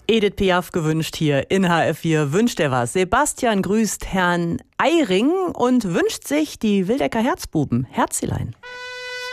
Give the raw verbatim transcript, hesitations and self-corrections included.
Edith Piaf gewünscht hier in H F vier. Wünscht er was? Sebastian grüßt Herrn Eiring und wünscht sich die Wildecker Herzbuben. Herzilein.